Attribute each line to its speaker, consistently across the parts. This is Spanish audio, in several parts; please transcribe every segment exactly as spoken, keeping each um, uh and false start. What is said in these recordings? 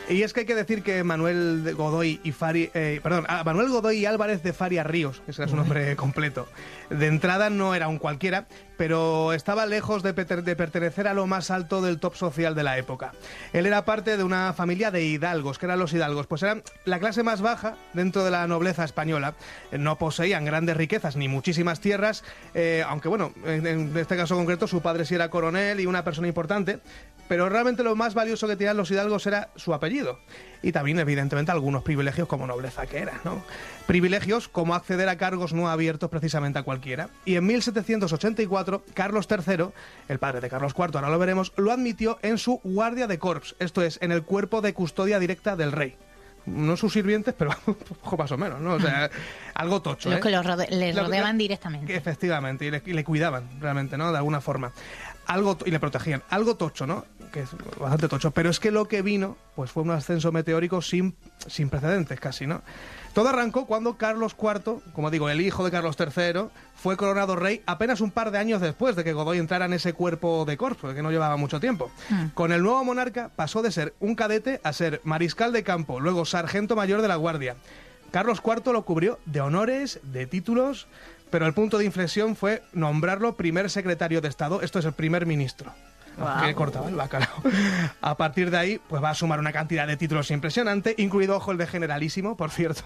Speaker 1: Y es que hay que decir que Manuel Godoy y Fari, eh, perdón, Manuel Godoy y Álvarez de Faria Ríos, que ese era su nombre completo, de entrada no era un cualquiera, pero estaba lejos de, de pertenecer a lo más alto del top social de la época. Él era parte de una familia de hidalgos. ¿Qué eran los hidalgos? Pues eran la clase más baja dentro de la nobleza española. No poseían grandes riquezas ni muchísimas tierras, eh, aunque bueno, en, en este caso concreto su padre sí era coronel y una persona importante, pero realmente lo más valioso que tenían los hidalgos era su apellido. Y también, evidentemente, algunos privilegios como nobleza que era, ¿no? Privilegios como acceder a cargos no abiertos precisamente a cualquiera. Y en mil setecientos ochenta y cuatro, Carlos tercero, el padre de Carlos cuarto, ahora lo veremos, lo admitió en su guardia de corps, esto es, en el cuerpo de custodia directa del rey. No sus sirvientes, pero poco más o menos, ¿no? O sea, algo tocho, ¿eh?
Speaker 2: Los que los rode le rodeaban
Speaker 1: lo,
Speaker 2: directamente.
Speaker 1: Efectivamente, y le, y le cuidaban realmente, ¿no? De alguna forma. Algo, y le protegían. Algo tocho, ¿no? Que es bastante tocho. Pero es que lo que vino, pues fue un ascenso meteórico sin, sin precedentes casi, ¿no? Todo arrancó cuando Carlos cuarto, como digo, el hijo de Carlos tercero, fue coronado rey apenas un par de años después de que Godoy entrara en ese cuerpo de corps, que no llevaba mucho tiempo. Mm. Con el nuevo monarca pasó de ser un cadete a ser mariscal de campo, luego sargento mayor de la guardia. Carlos cuarto lo cubrió de honores, de títulos, pero el punto de inflexión fue nombrarlo primer secretario de Estado, esto es el primer ministro. Wow. Que cortaba el bacalao. A partir de ahí, pues va a sumar una cantidad de títulos impresionante, incluido, ojo, el de generalísimo, por cierto.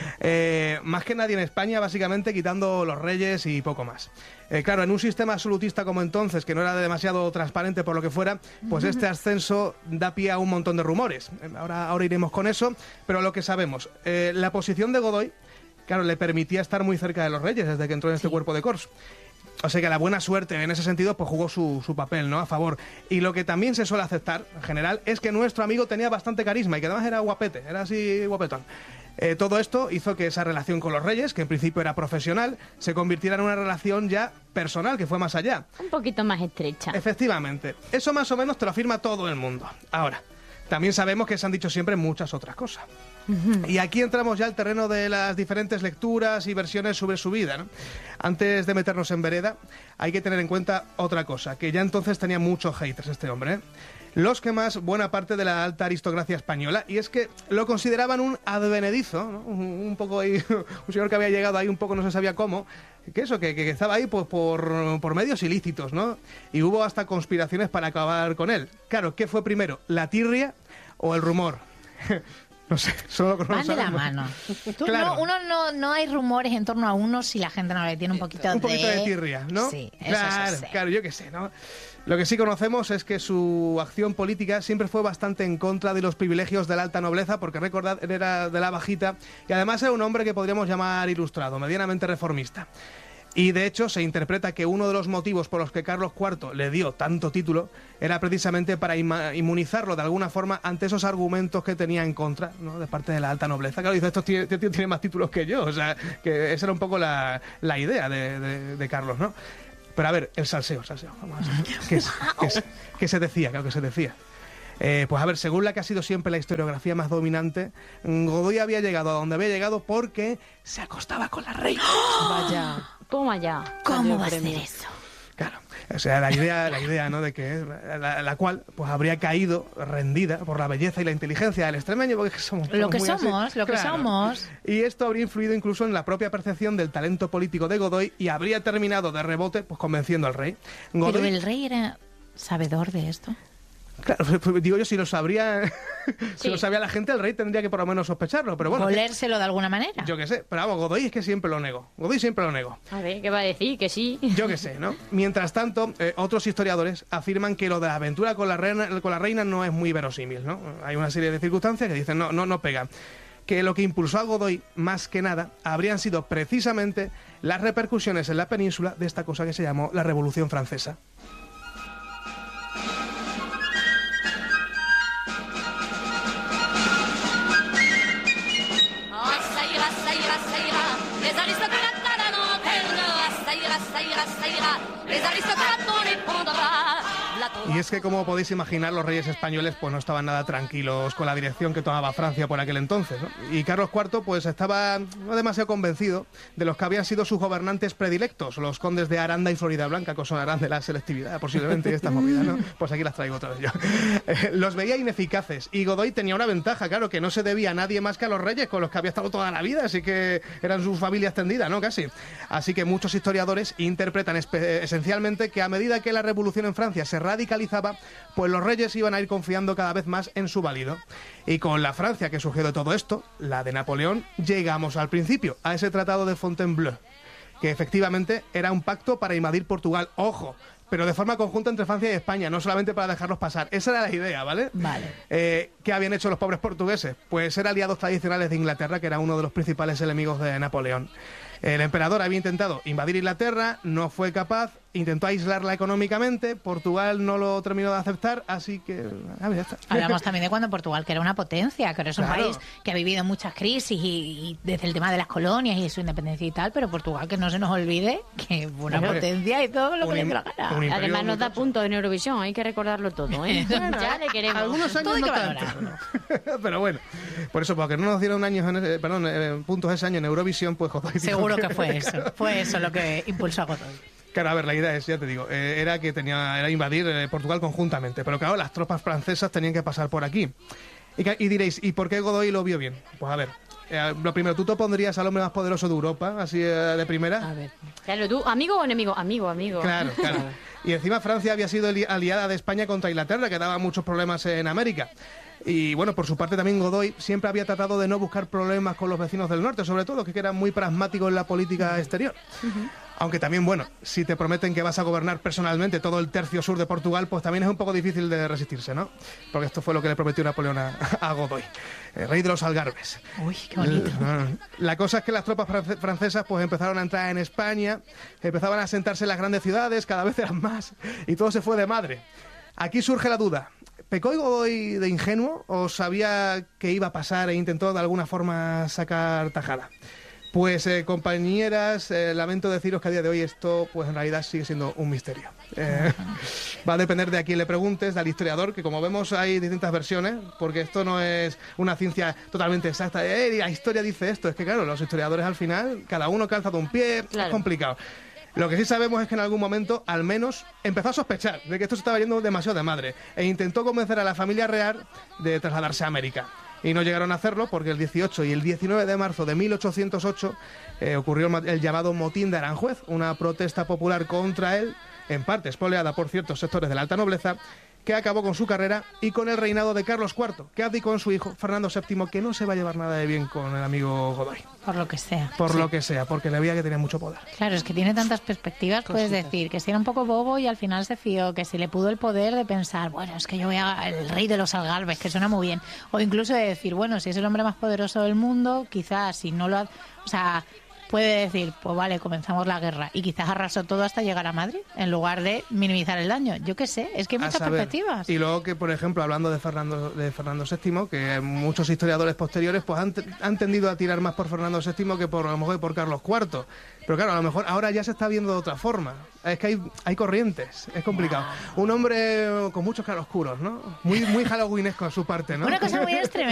Speaker 1: Eh, más que nadie en España, básicamente quitando los reyes y poco más. Eh, claro, en un sistema absolutista como entonces, que no era demasiado transparente por lo que fuera, pues este ascenso da pie a un montón de rumores. Ahora, ahora iremos con eso, pero lo que sabemos, eh, la posición de Godoy, claro, le permitía estar muy cerca de los reyes desde que entró en este sí. cuerpo de corps. O sea que la buena suerte en ese sentido pues jugó su, su papel, ¿no? A favor. Y lo que también se suele aceptar, en general, es que nuestro amigo tenía bastante carisma y que además era guapete, era así guapetón. Eh, todo esto hizo que esa relación con los reyes, que en principio era profesional, se convirtiera en una relación ya personal, que fue más allá.
Speaker 3: Un poquito más estrecha.
Speaker 1: Efectivamente. Eso más o menos te lo afirma todo el mundo. Ahora, también sabemos que se han dicho siempre muchas otras cosas. Uh-huh. Y aquí entramos ya al terreno de las diferentes lecturas y versiones sobre su vida, ¿no? Antes de meternos en vereda, hay que tener en cuenta otra cosa, que ya entonces tenía muchos haters este hombre, ¿eh? Los que más buena parte de la alta aristocracia española, y es que lo consideraban un advenedizo, ¿no? un, un poco ahí, un señor que había llegado ahí un poco no se sabía cómo, que eso, que, que estaba ahí pues, por, por medios ilícitos, ¿no? Y hubo hasta conspiraciones para acabar con él. Claro, ¿qué fue primero, la tirria o el rumor? No sé, solo
Speaker 2: Van de la mano. Tú, claro. no, uno no, no hay rumores en torno a uno si la gente no le tiene un poquito de...
Speaker 1: Un poquito de tirria, ¿no?
Speaker 2: Sí, eso
Speaker 1: claro,
Speaker 2: sí.
Speaker 1: Claro, yo qué sé, ¿no? Lo que sí conocemos es que su acción política siempre fue bastante en contra de los privilegios de la alta nobleza, porque recordad, él era de la bajita y además era un hombre que podríamos llamar ilustrado, medianamente reformista. Y de hecho se interpreta que uno de los motivos por los que Carlos cuarto le dio tanto título era precisamente para inmunizarlo de alguna forma ante esos argumentos que tenía en contra, ¿no? De parte de la alta nobleza. Claro, dice, estos tíos tiene, tiene más títulos que yo, o sea, que esa era un poco la, la idea de, de, de Carlos, ¿no? Pero a ver, el salseo, el salseo, vamos a ver, ¿qué, es, qué, es, ¿qué se decía? Claro que se decía. Eh, pues a ver, según la que ha sido siempre la historiografía más dominante, Godoy había llegado a donde había llegado porque se acostaba con la reina.
Speaker 3: Vaya, toma ya.
Speaker 2: ¿Cómo va a ser eso?
Speaker 1: Claro, o sea, la idea, la idea, ¿no? De que la, la cual pues habría caído rendida por la belleza y la inteligencia del extremeño, porque somos
Speaker 2: lo que
Speaker 1: muy
Speaker 2: somos,
Speaker 1: así.
Speaker 2: lo que
Speaker 1: Claro.
Speaker 2: somos.
Speaker 1: Y esto habría influido incluso en la propia percepción del talento político de Godoy y habría terminado de rebote, pues convenciendo al rey. Godoy,
Speaker 2: Pero el rey era sabedor de esto.
Speaker 1: Claro, digo yo, si lo sabría, si
Speaker 3: Sí.
Speaker 1: lo sabía la gente, el rey tendría que por lo menos sospecharlo, pero bueno.
Speaker 2: Olérselo de alguna manera.
Speaker 1: Yo qué sé, pero vamos, Godoy es que siempre lo negó. Godoy siempre lo negó.
Speaker 3: A ver, ¿qué va a decir? Que sí.
Speaker 1: Yo qué sé, ¿no? Mientras tanto, eh, otros historiadores afirman que lo de la aventura con la reina, con la reina no es muy verosímil, ¿no? Hay una serie de circunstancias que dicen no, no, no pega. Que lo que impulsó a Godoy, más que nada, habrían sido precisamente las repercusiones en la península de esta cosa que se llamó la Revolución Francesa. Y es que, como podéis imaginar, los reyes españoles pues no estaban nada tranquilos con la dirección que tomaba Francia por aquel entonces, ¿no? Y Carlos cuarto pues estaba no demasiado convencido de los que habían sido sus gobernantes predilectos, los condes de Aranda y Florida Blanca, que os sonarán de la selectividad posiblemente y estas movidas, ¿no? Pues aquí las traigo otra vez yo. Eh, los veía ineficaces y Godoy tenía una ventaja, claro, que no se debía a nadie más que a los reyes con los que había estado toda la vida, así que eran su familia extendida, ¿no? Casi. Así que muchos historiadores interpretan esencialmente que a medida que la revolución en Francia se radicalizaba, pues los reyes iban a ir confiando cada vez más en su válido. Y con la Francia que surgió de todo esto, la de Napoleón, llegamos al principio, a ese tratado de Fontainebleau, que efectivamente era un pacto para invadir Portugal. ¡Ojo! Pero de forma conjunta entre Francia y España, no solamente para dejarlos pasar. Esa era la idea, ¿vale?
Speaker 2: Vale.
Speaker 1: Eh, ¿Qué habían hecho los pobres portugueses? Pues ser aliados tradicionales de Inglaterra, que era uno de los principales enemigos de Napoleón. El emperador había intentado invadir Inglaterra, no fue capaz, intentó aislarla económicamente, Portugal no lo terminó de aceptar, así que... A ver, ya está.
Speaker 2: Hablamos también de cuando Portugal, que era una potencia, que ahora es un
Speaker 1: Claro.
Speaker 2: país que ha vivido muchas crisis y, y desde el tema de las colonias y su independencia y tal, pero Portugal, que no se nos olvide que fue una
Speaker 1: Hombre,
Speaker 2: potencia y todo lo
Speaker 1: un
Speaker 2: que le
Speaker 1: im-
Speaker 2: dio la gana.
Speaker 1: un imperio
Speaker 3: Además nos da
Speaker 1: muy tocho.
Speaker 3: puntos en Eurovisión, hay que recordarlo todo, ¿eh? Ya le queremos.
Speaker 1: Algunos
Speaker 2: Todo
Speaker 1: años
Speaker 2: hay
Speaker 1: no
Speaker 2: que
Speaker 1: tanto.
Speaker 2: valorarlo.
Speaker 1: Pero bueno, por eso, porque no nos dieron años en ese- perdón, eh, puntos ese año en Eurovisión, pues joder.
Speaker 2: Seguro que fue eso, fue eso lo que impulsó a Godoy.
Speaker 1: Claro, a ver, la idea es, ya te digo, eh, era que tenía era invadir eh, Portugal conjuntamente, pero claro, las tropas francesas tenían que pasar por aquí. Y, que- y diréis, ¿y por qué Godoy lo vio bien? Pues a ver, eh, lo primero, ¿tú te pondrías al hombre más poderoso de Europa, así eh, de primera?
Speaker 2: A ver.
Speaker 3: Claro, tú, ¿amigo o enemigo? Amigo, amigo.
Speaker 1: Claro, claro. Y encima Francia había sido ali- aliada de España contra Inglaterra, que daba muchos problemas en América. Y bueno, por su parte también Godoy siempre había tratado de no buscar problemas con los vecinos del norte, sobre todo, que eran muy pragmáticos en la política exterior. Aunque también, bueno, si te prometen que vas a gobernar personalmente todo el tercio sur de Portugal, pues también es un poco difícil de resistirse, ¿no? Porque esto fue lo que le prometió Napoleón a, a Godoy, el rey de los Algarbes.
Speaker 2: Uy, qué bonito.
Speaker 1: La cosa es que las tropas france- francesas pues empezaron a entrar en España, empezaban a asentarse en las grandes ciudades, cada vez eran más, y todo se fue de madre. Aquí surge la duda. ¿Pecó Godoy de ingenuo o sabía que iba a pasar e intentó de alguna forma sacar tajada? Pues eh, compañeras, eh, lamento deciros que a día de hoy esto pues en realidad sigue siendo un misterio. Eh, va a depender de a quién le preguntes, del historiador, que como vemos hay distintas versiones, porque esto no es una ciencia totalmente exacta. Eh, la historia dice esto, es que claro, los historiadores al final, cada uno calza de un pie,
Speaker 3: Claro.
Speaker 1: es complicado. Lo que sí sabemos es que en algún momento, al menos, empezó a sospechar de que esto se estaba yendo demasiado de madre e intentó convencer a la familia real de trasladarse a América. Y no llegaron a hacerlo porque el dieciocho y el diecinueve de marzo de mil ochocientos ocho eh, ocurrió el, ma- el llamado Motín de Aranjuez, una protesta popular contra él, en parte espoleada por ciertos sectores de la alta nobleza, que acabó con su carrera y con el reinado de Carlos cuarto, que abdicó en su hijo Fernando séptimo, que no se va a llevar nada de bien con el amigo Godoy,
Speaker 2: Por lo que sea.
Speaker 1: por lo que sea, porque le veía que tenía mucho poder.
Speaker 2: Claro, es que tiene tantas perspectivas, puedes decir que si era un poco bobo y al final se fió, que si le pudo el poder de pensar, bueno, es que yo voy a el rey de los Algarbes, que suena muy bien, o incluso de decir, bueno, si es el hombre más poderoso del mundo, quizás si no lo ha, o sea, puede decir, pues vale, comenzamos la guerra y quizás arrasó todo hasta llegar a Madrid en lugar de minimizar el daño. Yo qué sé, es que hay
Speaker 1: A
Speaker 2: muchas
Speaker 1: saber.
Speaker 2: perspectivas.
Speaker 1: Y luego que, por ejemplo, hablando de Fernando de Fernando séptimo, que muchos historiadores posteriores pues han, te- han tendido a tirar más por Fernando séptimo que por a lo mejor por Carlos cuarto. Pero claro, a lo mejor ahora ya se está viendo de otra forma. Es que hay, hay corrientes, es complicado. Un hombre con muchos claroscuros, ¿no? Muy, muy halloweenesco en su parte, ¿no?
Speaker 2: Una cosa muy extrema.